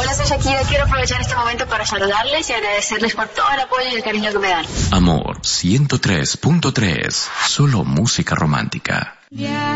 Hola, soy Shakira. Quiero aprovechar este momento para saludarles y agradecerles por todo el apoyo y el cariño que me dan. Amor 103.3. Solo música romántica.